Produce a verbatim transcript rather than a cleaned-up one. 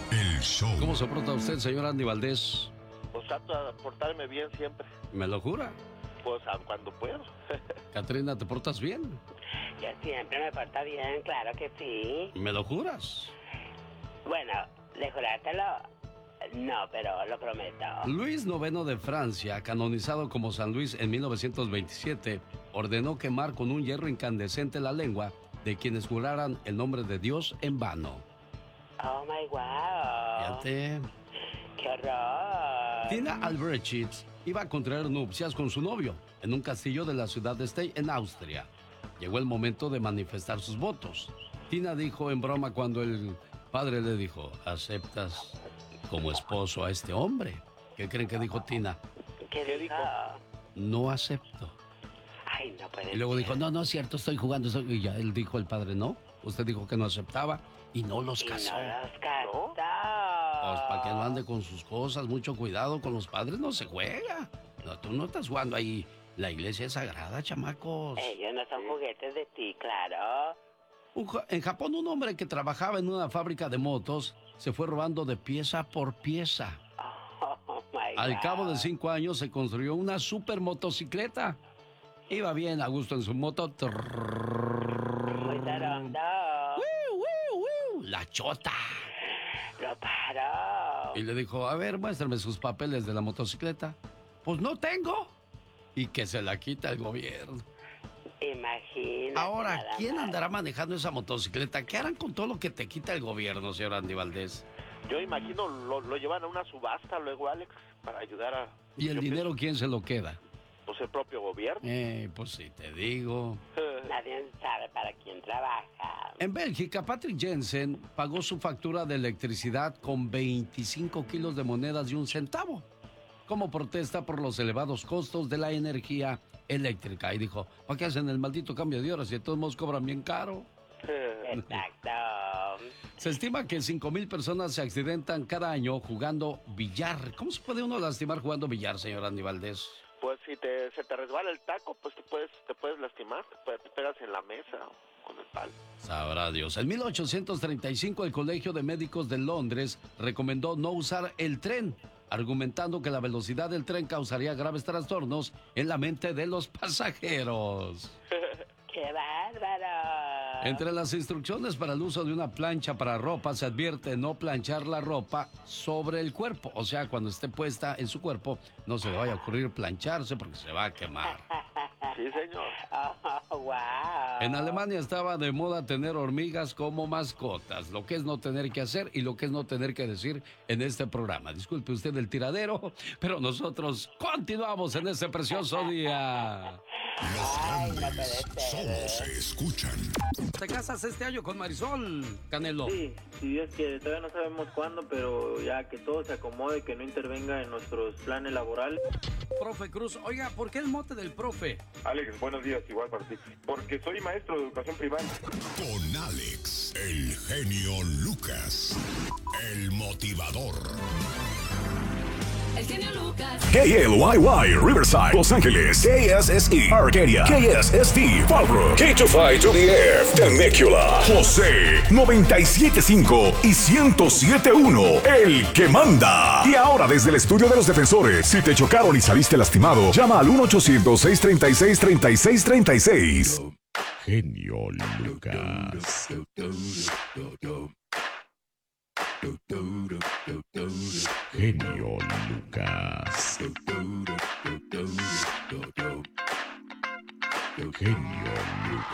El show. ¿Cómo se porta usted, señor Andy Valdés? Pues trato de portarme bien siempre. ¿Me lo jura? Pues aun cuando puedo. Catrina, ¿te portas bien? Yo siempre me porto bien, claro que sí. ¿Me lo juras? Bueno, de jurártelo, no, pero lo prometo. Luis noveno de Francia, canonizado como San Luis en mil novecientos veintisiete, ordenó quemar con un hierro incandescente la lengua de quienes juraran el nombre de Dios en vano. Oh my wow. Fíjate. ¡Qué horror! Tina Albrecht iba a contraer nupcias con su novio en un castillo de la ciudad de Stey, en Austria. Llegó el momento de manifestar sus votos. Tina dijo en broma cuando el padre le dijo: ¿aceptas como esposo a este hombre? ¿Qué creen que dijo Tina? ¿Qué dijo? No acepto. Ay, no puede Y luego ser. dijo: no, no es cierto, estoy jugando. Estoy... Y ya él dijo, el padre, no. Usted dijo que no aceptaba y no los Y casó. no los casó. Pues para que no ande con sus cosas, mucho cuidado con los padres, no se juega. No, tú no estás jugando ahí. La iglesia es sagrada, chamacos. Ellos no son juguetes de ti, claro. Un ja- en Japón, un hombre que trabajaba en una fábrica de motos se fue robando de pieza por pieza. Oh my Al God. cabo de cinco años se construyó una super motocicleta. Iba bien a gusto en su moto. Muy tarondo. ¡Wiu, wiu, wiu! La chota. Lo paró. Y le dijo: a ver, muéstrame sus papeles de la motocicleta. Pues no tengo. Y que se la quita el gobierno. Imagínate. Ahora, nada ¿quién más. andará manejando esa motocicleta? ¿Qué harán con todo lo que te quita el gobierno, señor Andy Valdés? Yo imagino lo, lo llevan a una subasta luego, Alex, para ayudar a... ¿Y el yo dinero quién se lo queda? pienso, pues el propio gobierno. Eh, pues sí, te digo. Nadie sabe para quién trabaja. En Bélgica, Patrick Jensen pagó su factura de electricidad con veinticinco kilos de monedas y un centavo, como protesta por los elevados costos de la energía eléctrica. Y dijo: ¿para qué hacen el maldito cambio de horas si de todos modos cobran bien caro? Exacto. Se estima que cinco mil personas se accidentan cada año jugando billar. ¿Cómo se puede uno lastimar jugando billar, señor Andy Valdés? Pues si te, se te resbala el taco, pues te puedes, te puedes lastimar, te, pe- te pegas en la mesa o con el palo. Sabrá Dios. En mil ochocientos treinta y cinco, el Colegio de Médicos de Londres recomendó no usar el tren, argumentando que la velocidad del tren causaría graves trastornos en la mente de los pasajeros. ¡Qué bárbaro! Entre las instrucciones para el uso de una plancha para ropa se advierte no planchar la ropa sobre el cuerpo. O sea, cuando esté puesta en su cuerpo, no se le vaya a ocurrir plancharse porque se va a quemar. Sí, señor. Oh, wow. En Alemania estaba de moda tener hormigas como mascotas, lo que es no tener que hacer y lo que es no tener que decir en este programa. Disculpe usted el tiradero, pero nosotros continuamos en este precioso día. Los Ay, no grandes puede ser. solo se escuchan. ¿Te casas este año con Marisol, Canelo? Sí, si Dios quiere, todavía no sabemos cuándo, pero ya que todo se acomode, que no intervenga en nuestros planes laborales. Profe Cruz, oiga, ¿por qué el mote del profe? Alex, buenos días, igual para ti. Porque soy maestro de educación primaria. Con Alex, el genio Lucas, el motivador. El genio Lucas. K L Y Y, Riverside, Los Ángeles. K S S E, Arcadia. K S S T, Fallbrook. K two five to the F, Temecula. José, noventa y siete punto cinco y ciento siete punto uno. El que manda. Y ahora desde el estudio de los defensores. Si te chocaron y saliste lastimado, llama al uno ochocientos, seiscientos treinta y seis, treinta y seis treinta y seis. Genio Lucas. Genio Lucas. Genio Lucas.